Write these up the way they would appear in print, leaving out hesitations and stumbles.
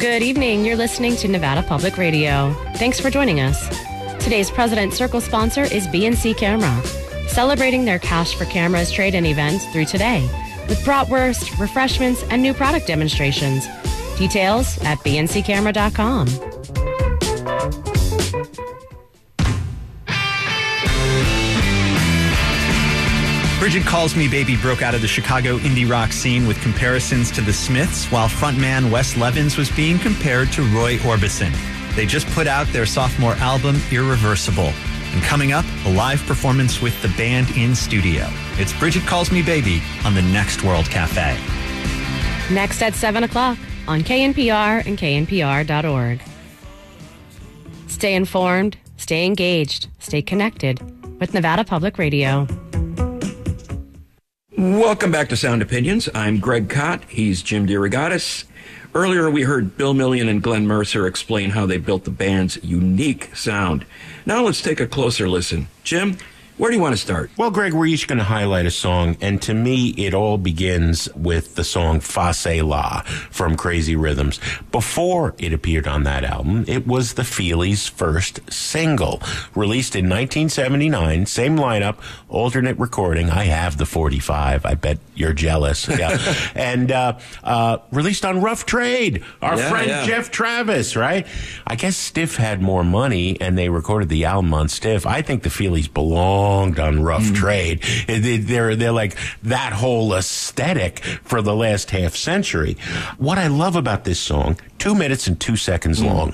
Good evening. You're listening to Nevada Public Radio. Thanks for joining us. Today's President Circle sponsor is BNC Camera, celebrating their Cash for Cameras trade-in event through today with bratwurst, refreshments, and new product demonstrations. Details at bnccamera.com. Bridget Calls Me Baby broke out of the Chicago indie rock scene with comparisons to the Smiths, while frontman Wes Levins was being compared to Roy Orbison. They just put out their sophomore album, Irreversible. And coming up, a live performance with the band in studio. It's Bridget Calls Me Baby on the Next World Cafe. Next at 7 o'clock on KNPR and knpr.org. Stay informed, stay engaged, stay connected with Nevada Public Radio. Welcome back to Sound Opinions. I'm Greg Kot. He's Jim DeRogatis. Earlier, we heard Bill Million and Glenn Mercer explain how they built the band's unique sound. Now let's take a closer listen. Jim, where do you want to start? Well, Greg, we're each going to highlight a song, and to me, it all begins with the song Fa Se La from Crazy Rhythms. Before it appeared on that album, it was the Feelies' first single, released in 1979, same lineup, alternate recording. I have the 45. I bet you're jealous. Yeah. And released on Rough Trade, our friend Jeff Travis, right? I guess Stiff had more money, and they recorded the album on Stiff. I think the Feelies belonged on Rough Trade. They're like that whole aesthetic for the last half century. What I love about this song, 2 minutes and 2 seconds long.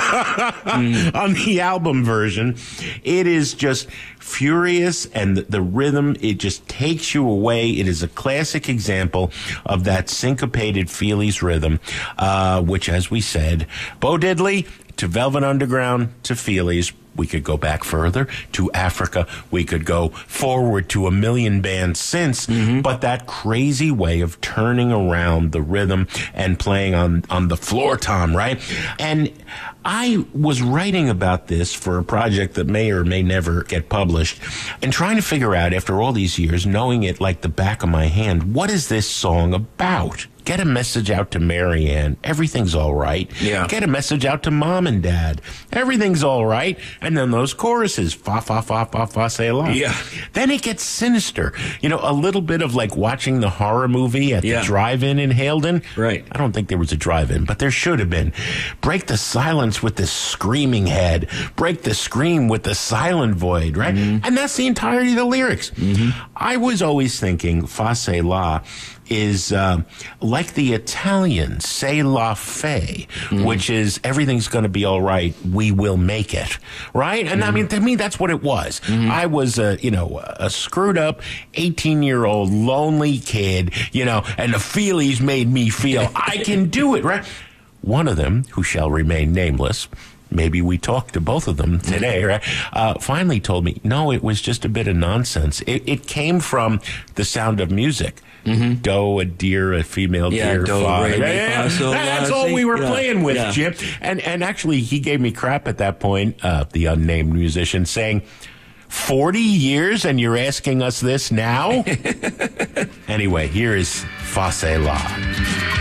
On the album version, it is just furious, and the rhythm, it just takes you away. It is a classic example of that syncopated Feelies rhythm, which, as we said, Bo Diddley to Velvet Underground to Feelies. We could go back further to Africa. We could go forward to a million bands since. But that crazy way of turning around the rhythm and playing on the floor tom, right? And I was writing about this for a project that may or may never get published, and trying to figure out, after all these years, knowing it like the back of my hand, what is this song about? Get a message out to Marianne. Everything's all right. Yeah. Get a message out to Mom and Dad. Everything's all right. And then those choruses, fa, fa, fa, fa, fa, say la. Yeah. Then it gets sinister. You know, a little bit of like watching the horror movie at the drive-in in Haledon. Right. I don't think there was a drive-in, but there should have been. Break the silence with the screaming head. Break the scream with the silent void, right? And that's the entirety of the lyrics. I was always thinking fa, say la is like the Italian "C'est la fée," which is everything's going to be all right. We will make it, right? And I mean, to me, that's what it was. I was a screwed up 18-year-old lonely kid, and the Feelies made me feel I can do it, right? One of them, who shall remain nameless, maybe we talked to both of them today, right? Finally told me, no, it was just a bit of nonsense. It came from The Sound of Music. Do, a deer, a female deer, do, fa. re, mi, fa, sol, That's la, all si. we were playing with, Jim. And actually, he gave me crap at that point, the unnamed musician, saying, 40 years and you're asking us this now? Anyway, here is Fa Se La.